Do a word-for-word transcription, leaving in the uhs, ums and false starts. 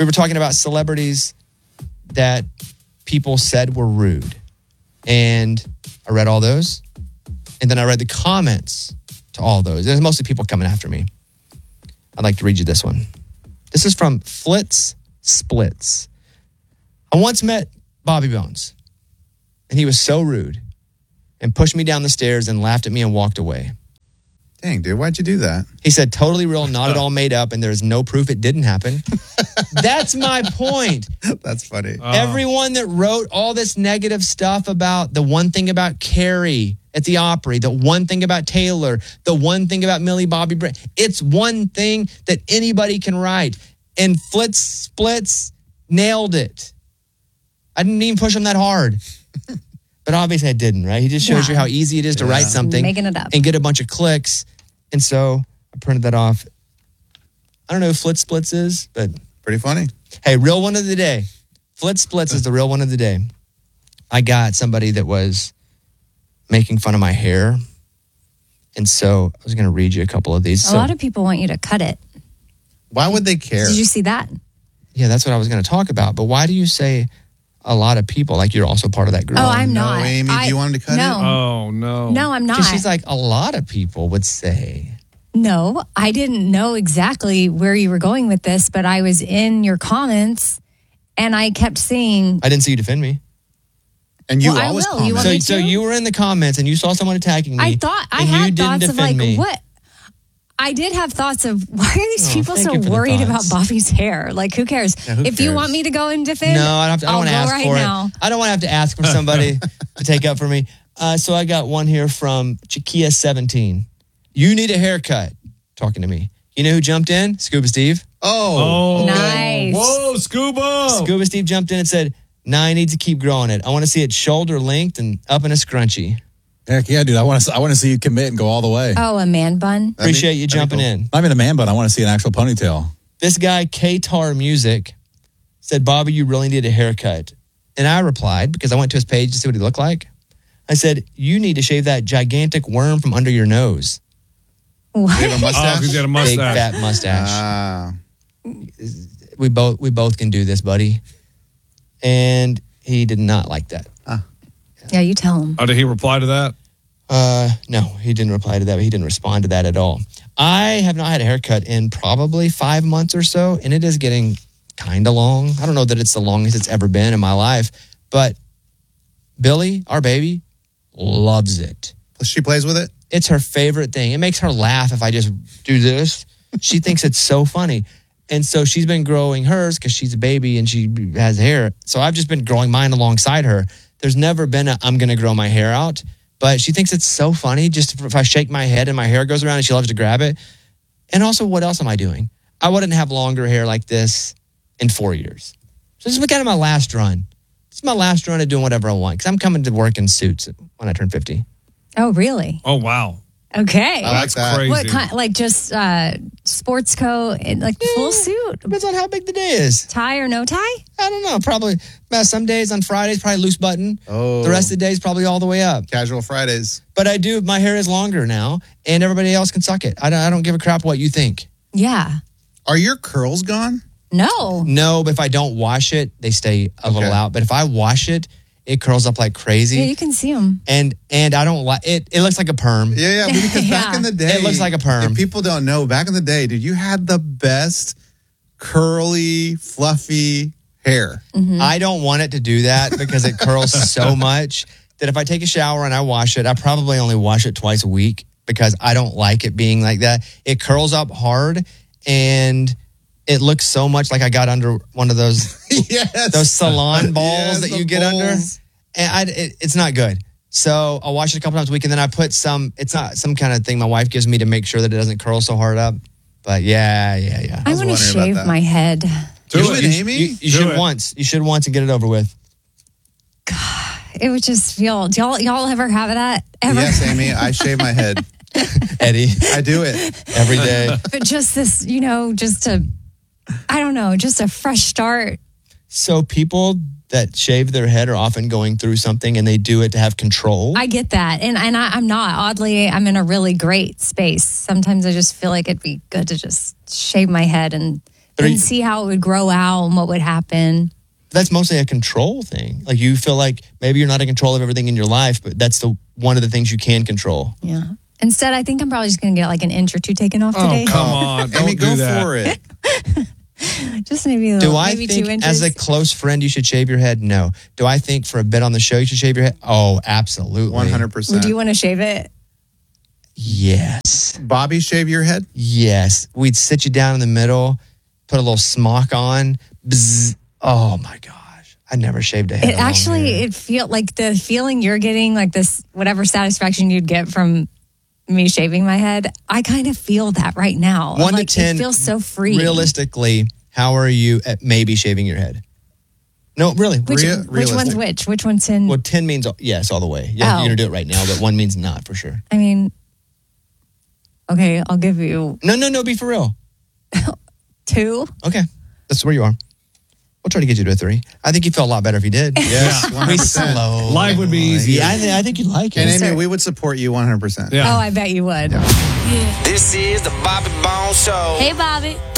we were talking about celebrities that people said were rude. And I read all those. And then I read the comments to all those. There's mostly people coming after me. I'd like to read you this one. This is from Flitz Splits. I once met Bobby Bones, and he was so rude and pushed me down the stairs and laughed at me and walked away. Dang, dude, why'd you do that? He said, totally real, not at all made up, and there's no proof it didn't happen. That's my point. That's funny. Oh. Everyone that wrote all this negative stuff about the one thing about Carrie at the Opry, the one thing about Taylor, the one thing about Millie Bobby Brown, it's one thing that anybody can write. And Flitz Splits nailed it. I didn't even push him that hard. But obviously I didn't, right? He just shows Yeah. you how easy it is to Yeah. write something Making it up. and get a bunch of clicks. And so I printed that off. I don't know who Flitz Splits is, but Pretty funny. hey, real one of the day. Flitz Splits is the real one of the day. I got somebody that was making fun of my hair. And so I was going to read you a couple of these. A So, lot of people want you to cut it. Why would they care? Did you see that? yeah, that's what I was going to talk about. But why do you say a lot of people? Like you're also part of that group. Oh, I'm no, not. Amy, do I- you want him to cut no. it? Oh, no. No, I'm not. Because she's like, a lot of people would say. No, I didn't know exactly where you were going with this, but I was in your comments and I kept seeing, I didn't see you defend me. And you Well, I always will. You comment. want So, me so to? you were in the comments and you saw someone attacking me. I thought, I and you had didn't thoughts of defend like, me. what? I did have thoughts of why are these Oh, people thank so you for the worried thoughts. about Bobby's hair? Like, who cares? Yeah, who if you cares? want me to go and defend, No, I don't, have to, I don't I'll want to go ask right for now. it. I don't want to have to ask for somebody to take up for me. Uh, so I got one here from Chiquia seventeen. You need a haircut. Talking to me. You know who jumped in? Scuba Steve. Oh. Oh. Nice. Whoa, Scuba. Scuba Steve jumped in and said, nah, I need to keep growing it. I want to see it shoulder length and up in a scrunchie. Heck yeah, dude. I want to I want to see you commit and go all the way. Oh, a man bun. Appreciate you that'd be jumping cool. in. Not even a man bun. I want to see an actual ponytail. This guy, K-Tar Music, said, Bobby, you really need a haircut. And I replied, because I went to his page to see what he looked like. I said, you need to shave that gigantic worm from under your nose. What? You have a Oh, mustache? he's got a Big mustache. fat mustache. Ah. we both we both can do this, buddy. And he did not like that. Yeah, you tell him. Oh, did he reply to that? Uh, no, he didn't reply to that. But he didn't respond to that at all. I have not had a haircut in probably five months or so, and it is getting kind of long. I don't know that it's the longest it's ever been in my life, but Billy, our baby, loves it. She plays with it? It's her favorite thing. It makes her laugh if I just do this. She thinks it's so funny. And so she's been growing hers because she's a baby and she has hair. So I've just been growing mine alongside her. There's never been a, I'm going to grow my hair out. But she thinks it's so funny just if I shake my head and my hair goes around and she loves to grab it. And also, what else am I doing? I wouldn't have longer hair like this in four years. So this is kind of my last run. This is my last run of doing whatever I want because I'm coming to work in suits when I turn fifty. Oh, really? Oh, wow. Okay. I like that. Crazy. What kind? Like just uh, sports coat, and like full suit, Depends on how big the day is. tie or no tie? I don't know. Probably uh, some days on Fridays, probably loose button. Oh. The rest of the days, probably all the way up. Casual Fridays. But I do, my hair is longer now, and everybody else can suck it. I don't, I don't give a crap what you think. Yeah. Are your curls gone? No. No, but if I don't wash it, they stay a Okay. little out. But if I wash it, it curls up like crazy. Yeah, you can see them. and and I don't like it. It looks like a perm. Yeah, yeah. Because back Yeah. in the day, It looks like a perm. If people don't know, back in the day, dude, you had the best curly, fluffy hair. I don't want it to do that because it curls so much that if I take a shower and I wash it, I probably only wash it twice a week because I don't like it being like that. It curls up hard and it looks so much like I got under one of those Yes. those salon balls Yes, that the you get under. balls. And I, it, it's not good. So I'll wash it a couple times a week and then I put some, it's not some kind of thing my wife gives me to make sure that it doesn't curl so hard up. But yeah, yeah, yeah. I was want to wondering about shave that. my head. Do Do it. it, Amy. You, you Do should it. once. You should once and get it over with. It would just feel. Do y'all y'all ever have that ever? Yes, Amy. I shave my head. Eddie, I do it. every day. But just this, you know, just a, I don't know, just a fresh start. So people that shave their head are often going through something and they do it to have control. I get that, and and I, I'm not. Oddly, I'm in a really great space. Sometimes I just feel like it'd be good to just shave my head and But are and you- see how it would grow out and what would happen. That's mostly a control thing. Like you feel like maybe you're not in control of everything in your life, but that's the one of the things you can control. Yeah. Instead, I think I'm probably just going to get like an inch or two taken off Oh, today. come on. Don't Amy, do go that. for it. Just maybe a Do little, I maybe think two inches. as a close friend you should shave your head? No. Do I think for a bit on the show you should shave your head? Oh, absolutely. one hundred percent. Would you want to shave it? Yes. Bobby, shave your head? Yes. We'd sit you down in the middle, put a little smock on. Bzz. Oh my gosh. I never shaved a head. It along actually, there. it feel like the feeling you're getting, like this, whatever satisfaction you'd get from me shaving my head. I kind of feel that right now. One like, to ten. It feels so free. Realistically, how are you at maybe shaving your head? No, really. Which, Rea- which one's realistic. which? Which one's in? Well, ten means yes all the way. Yeah, Oh. you're gonna do it right now, but one means not for sure. I mean, okay, I'll give you No, no, no. Be for real. two. Okay, that's where you are. We'll try to get you to a three. I think you feel a lot better if you did. Yes, one hundred We percent. slow. Life would be easier. Yeah, I, th- I think you'd like And it. Amy, sir. we would support you one hundred percent. Yeah. Oh, I bet you would. This is the Bobby Bone Show. Hey, Bobby.